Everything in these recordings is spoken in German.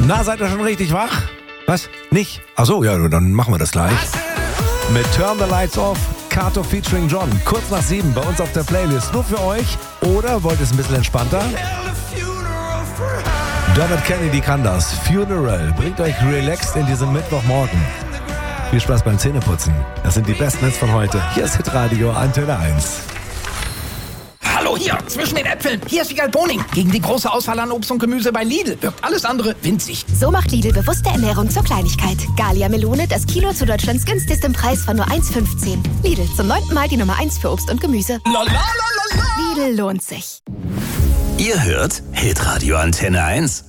Na, seid ihr schon richtig wach? Was? Nicht? Achso, ja, dann machen wir das gleich. Mit Turn the Lights Off, Kato featuring John. Kurz nach 7 bei uns auf der Playlist. Nur für euch. Oder wollt ihr es ein bisschen entspannter? Dermot Kennedy kann das. Funeral bringt euch relaxed in diesen Mittwochmorgen. Viel Spaß beim Zähneputzen. Das sind die besten Hits von heute. Hier ist Hitradio Antenne 1. Hallo, hier, zwischen den Äpfeln. Hier ist Wiegald Boning. Gegen die große Auswahl an Obst und Gemüse bei Lidl wirkt alles andere winzig. So macht Lidl bewusste Ernährung zur Kleinigkeit. Gallia Melone, das Kilo zu Deutschlands günstigstem Preis von nur 1,15. Lidl, zum 9. Mal die Nummer 1 für Obst und Gemüse. Lidl lohnt sich. Ihr hört Hitradio Antenne 1.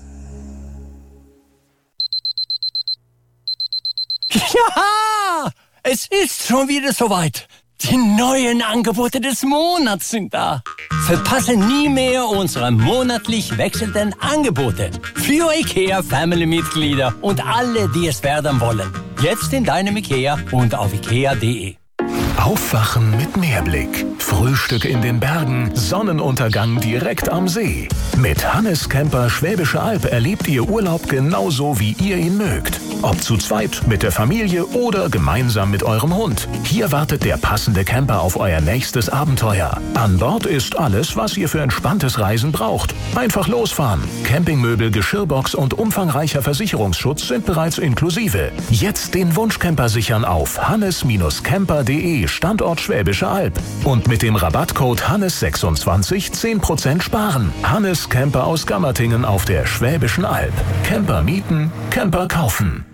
Ja, es ist schon wieder soweit. Die neuen Angebote des Monats sind da. Verpasse nie mehr unsere monatlich wechselnden Angebote. Für IKEA-Family-Mitglieder und alle, die es werden wollen. Jetzt in deinem IKEA und auf ikea.de. Aufwachen mit Meerblick. Frühstück in den Bergen, Sonnenuntergang direkt am See. Mit Hannes Camper Schwäbische Alb erlebt ihr Urlaub genauso, wie ihr ihn mögt. Ob zu zweit, mit der Familie oder gemeinsam mit eurem Hund. Hier wartet der passende Camper auf euer nächstes Abenteuer. An Bord ist alles, was ihr für entspanntes Reisen braucht. Einfach losfahren. Campingmöbel, Geschirrbox und umfangreicher Versicherungsschutz sind bereits inklusive. Jetzt den Wunschcamper sichern auf hannes-camper.de, Standort Schwäbische Alb. Und mit dem Rabattcode Hannes26 10% sparen. Hannes Camper aus Gammertingen auf der Schwäbischen Alb. Camper mieten, Camper kaufen.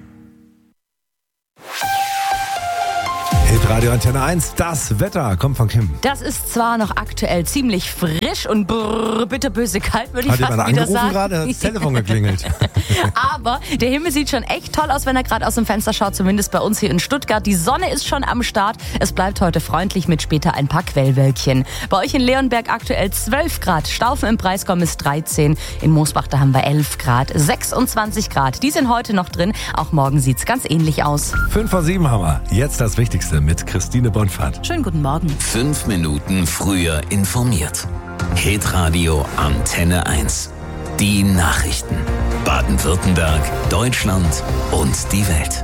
Hitradio Antenne 1, das Wetter kommt von Kim. Das ist zwar noch aktuell ziemlich frisch und bitterböse kalt, würde ich fast wieder sagen. Hat jemand angerufen gerade? Hat das Telefon geklingelt. Aber der Himmel sieht schon echt toll aus, wenn er gerade aus dem Fenster schaut, zumindest bei uns hier in Stuttgart. Die Sonne ist schon am Start. Es bleibt heute freundlich mit später ein paar Quellwölkchen. Bei euch in Leonberg aktuell 12 Grad. Staufen im Breisgau ist 13. In Moosbach, da haben wir 11 Grad. 26 Grad. Die sind heute noch drin. Auch morgen sieht's ganz ähnlich aus. 5:07 haben wir. Jetzt das Wichtigste mit Christine Bonfahrt. Schönen guten Morgen. 5 Minuten früher informiert. Hitradio Antenne 1. Die Nachrichten. Baden-Württemberg, Deutschland und die Welt.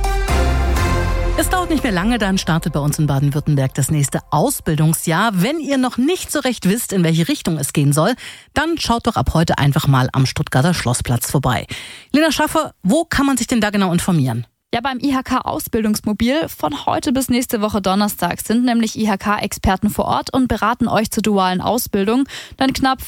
Es dauert nicht mehr lange, dann startet bei uns in Baden-Württemberg das nächste Ausbildungsjahr. Wenn ihr noch nicht so recht wisst, in welche Richtung es gehen soll, dann schaut doch ab heute einfach mal am Stuttgarter Schlossplatz vorbei. Lena Schaffer, wo kann man sich denn da genau informieren? Ja, beim IHK-Ausbildungsmobil. Von heute bis nächste Woche Donnerstag sind nämlich IHK-Experten vor Ort und beraten euch zur dualen Ausbildung. Denn knapp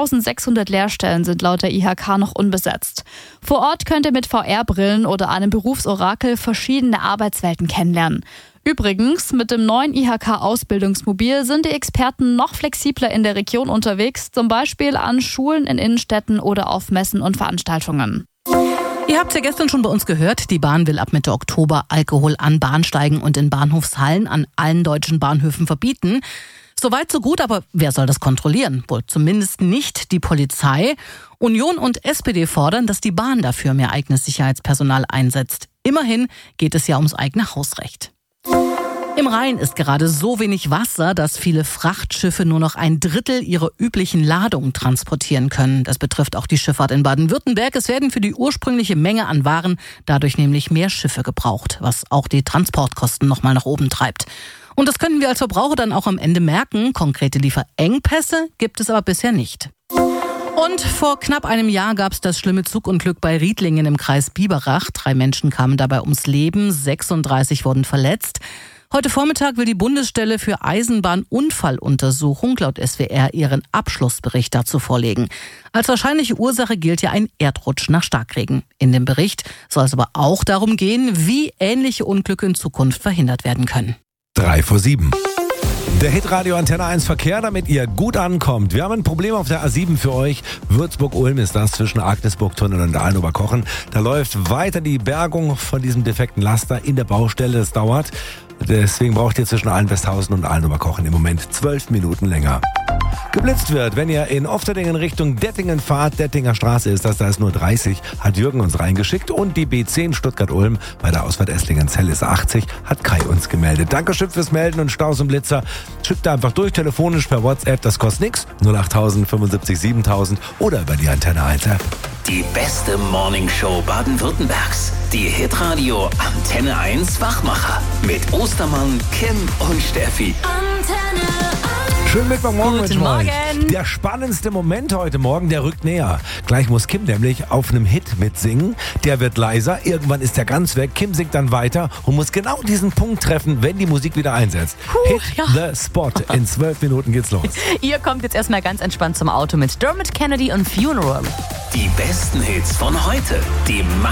5.600 Lehrstellen sind laut der IHK noch unbesetzt. Vor Ort könnt ihr mit VR-Brillen oder einem Berufsorakel verschiedene Arbeitswelten kennenlernen. Übrigens, mit dem neuen IHK-Ausbildungsmobil sind die Experten noch flexibler in der Region unterwegs, zum Beispiel an Schulen in Innenstädten oder auf Messen und Veranstaltungen. Ihr habt es ja gestern schon bei uns gehört, die Bahn will ab Mitte Oktober Alkohol an Bahnsteigen und in Bahnhofshallen an allen deutschen Bahnhöfen verbieten. Soweit so gut, aber wer soll das kontrollieren? Wohl zumindest nicht die Polizei. Union und SPD fordern, dass die Bahn dafür mehr eigenes Sicherheitspersonal einsetzt. Immerhin geht es ja ums eigene Hausrecht. Im Rhein ist gerade so wenig Wasser, dass viele Frachtschiffe nur noch 1/3 ihrer üblichen Ladung transportieren können. Das betrifft auch die Schifffahrt in Baden-Württemberg. Es werden für die ursprüngliche Menge an Waren dadurch nämlich mehr Schiffe gebraucht, was auch die Transportkosten nochmal nach oben treibt. Und das könnten wir als Verbraucher dann auch am Ende merken. Konkrete Lieferengpässe gibt es aber bisher nicht. Und vor knapp einem Jahr gab es das schlimme Zugunglück bei Riedlingen im Kreis Biberach. 3 Menschen kamen dabei ums Leben, 36 wurden verletzt. Heute Vormittag will die Bundesstelle für Eisenbahnunfalluntersuchung laut SWR ihren Abschlussbericht dazu vorlegen. Als wahrscheinliche Ursache gilt ja ein Erdrutsch nach Starkregen. In dem Bericht soll es aber auch darum gehen, wie ähnliche Unglücke in Zukunft verhindert werden können. 6:03. Der Hitradio Antenne 1 Verkehr, damit ihr gut ankommt. Wir haben ein Problem auf der A7 für euch. Würzburg-Ulm ist das zwischen Agnesburg-Tunnel und Alnober-Kochen. Da läuft weiter die Bergung von diesem defekten Laster in der Baustelle. Das dauert. Deswegen braucht ihr zwischen Allenwesthausen und Alnober-Kochen im Moment 12 Minuten länger. geblitzt wird. Wenn ihr in Ofterdingen Richtung Dettingen fahrt, Dettinger Straße ist das, da ist nur 30, hat Jürgen uns reingeschickt. Und die B10 Stuttgart-Ulm bei der Ausfahrt Esslingen-Zell ist 80, hat Kai uns gemeldet. Dankeschön fürs Melden und Staus und Blitzer. Schickt da einfach durch, telefonisch per WhatsApp, das kostet nichts. 08000 75 7000 oder über die Antenne 1 App. Die beste Morningshow Baden-Württembergs. Die Hitradio Antenne 1 Wachmacher. Mit Ostermann, Kim und Steffi. Antenne 1. Schönen Mittwochmorgen mit Guten Morgen. Der spannendste Moment heute Morgen, der rückt näher. Gleich muss Kim nämlich auf einem Hit mitsingen. Der wird leiser, irgendwann ist er ganz weg. Kim singt dann weiter und muss genau diesen Punkt treffen, wenn die Musik wieder einsetzt. Hit the Spot. In 12 Minuten geht's los. Ihr kommt jetzt erstmal ganz entspannt zum Auto mit Dermot Kennedy und Funeral. Die besten Hits von heute. Die